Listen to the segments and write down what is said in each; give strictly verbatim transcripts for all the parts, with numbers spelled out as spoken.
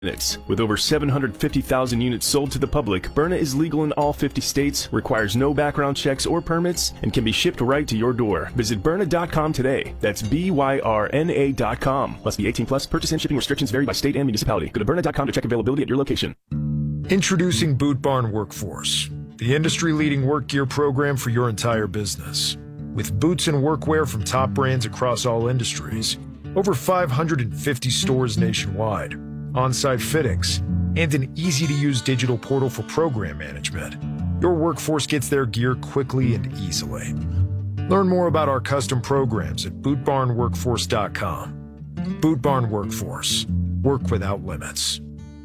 Units. With over seven hundred fifty thousand units sold to the public, Byrna is legal in all fifty states, requires no background checks or permits, and can be shipped right to your door. Visit Byrna dot com today. That's B Y R N A dot com. Must be eighteen plus. Purchase and shipping restrictions vary by state and municipality. Go to Byrna dot com to check availability at your location. Introducing Boot Barn Workforce, the industry-leading work gear program for your entire business. With boots and workwear from top brands across all industries, over five hundred fifty stores nationwide, on-site fittings, and an easy-to-use digital portal for program management, your workforce gets their gear quickly and easily. Learn more about our custom programs at boot barn workforce dot com. Boot Barn Workforce. Work without limits.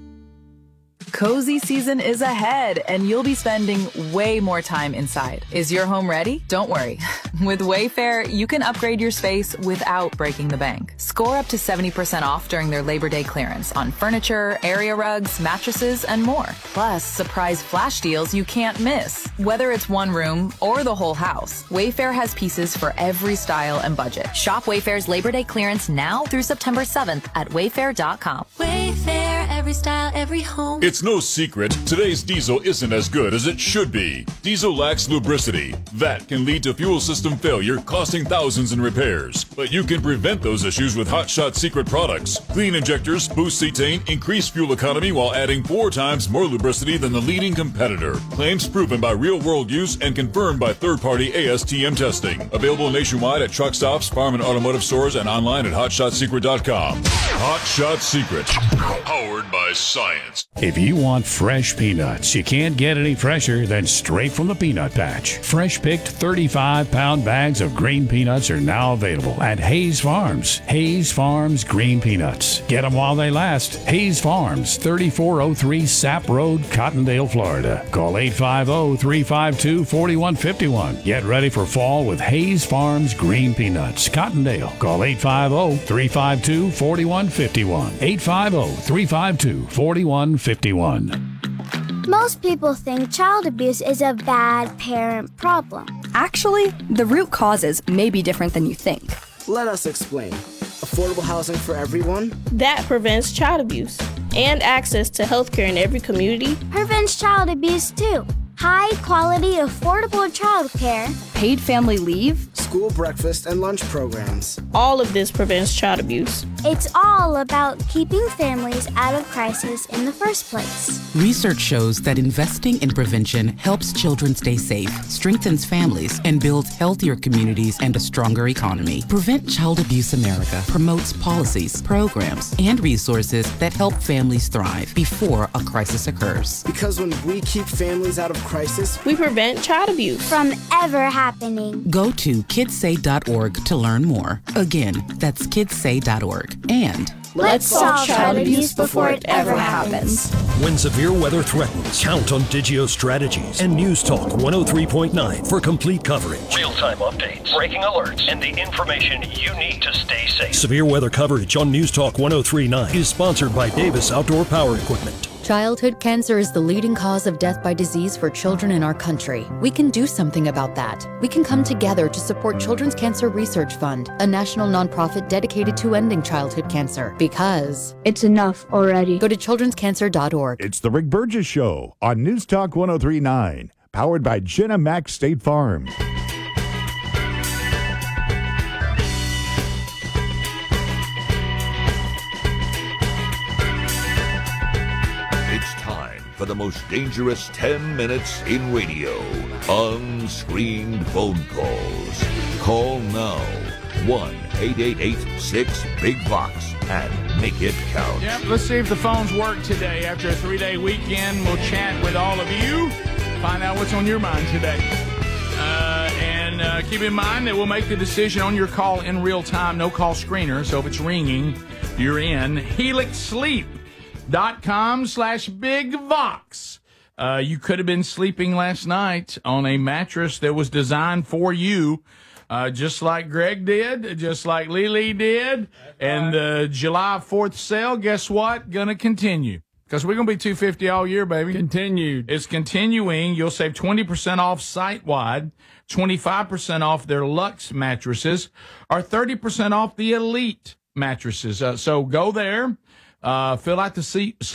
Cozy season is ahead, and you'll be spending way more time inside. Is your home ready? Don't worry. With Wayfair, you can upgrade your space without breaking the bank. Score up to seventy percent off during their Labor Day clearance on furniture, area rugs, mattresses, and more. Plus, surprise flash deals you can't miss. Whether it's one room or the whole house, Wayfair has pieces for every style and budget. Shop Wayfair's Labor Day clearance now through September seventh at wayfair dot com. Wayfair, every style, every home. It's no secret, today's diesel isn't as good as it should be. Diesel lacks lubricity. That can lead to fuel system failure, costing thousands in repairs. But you can prevent those issues with Hot Shot Secret products. Clean injectors, boost cetane, increase fuel economy while adding four times more lubricity than the leading competitor. Claims proven by real-world use and confirmed by third-party A S T M testing. Available nationwide at truck stops, farm and automotive stores, and online at hot shot secret dot com. Hot Shot Secret, powered by science. If you want fresh peanuts, you can't get any fresher than straight from the peanut patch. Fresh picked thirty-five pound bags of green peanuts are now available at Hayes Farms. Hayes Farms Green Peanuts. Get them while they last. Hayes Farms, thirty-four oh three Sap Road, Cottondale, Florida. Call eight five zero, three five two, four one five one. Get ready for fall with Hayes Farms Green Peanuts. Cottondale. Call eight five zero, three five two, four one five one. eight five zero, three five two, four one five one. Most people think child abuse is a bad parent problem. Actually, the root causes may be different than you think. Let us explain. Affordable housing for everyone? That prevents child abuse. And access to healthcare in every community prevents child abuse too. High quality, affordable childcare. Paid family leave. School breakfast and lunch programs. All of this prevents child abuse. It's all about keeping families out of crisis in the first place. Research shows that investing in prevention helps children stay safe, strengthens families, and builds healthier communities and a stronger economy. Prevent Child Abuse America promotes policies, programs, and resources that help families thrive before a crisis occurs. Because when we keep families out of crisis, we prevent child abuse from ever happening. Go to kids say dot org to learn more. Again, that's kids say dot org. And let's solve child abuse before it ever happens. When severe weather threatens, count on Digio Strategies and News Talk one oh three point nine for complete coverage. Real-time updates, breaking alerts, and the information you need to stay safe. Severe weather coverage on News Talk one oh three point nine is sponsored by Davis Outdoor Power Equipment. Childhood cancer is the leading cause of death by disease for children in our country. We can do something about that. We can come together to support Children's Cancer Research Fund, a national nonprofit dedicated to ending childhood cancer. Because it's enough already. Go to children's cancer dot org. It's the Rick Burgess Show on News Talk one oh three point nine, powered by Jenna Mack State Farm. For the most dangerous ten minutes in radio. Unscreened phone calls. Call now. one eight eight eight six big Vox and make it count. Yep, let's see if the phones work today. After a three-day weekend, we'll chat with all of you. Find out what's on your mind today. Uh, and uh, keep in mind that we'll make the decision on your call in real time. No call screener, so if it's ringing, you're in. Helix Sleep. Dot com slash Big Vox. Uh, you could have been sleeping last night on a mattress that was designed for you, uh, just like Greg did, just like Lily did. And the July fourth sale, guess what? Gonna continue. Because we're going to be two hundred fifty dollars all year, baby. Continued. It's continuing. You'll save twenty percent off site-wide, twenty-five percent off their Luxe mattresses, or thirty percent off the Elite mattresses. Uh, so go there. Uh, fill out the seat.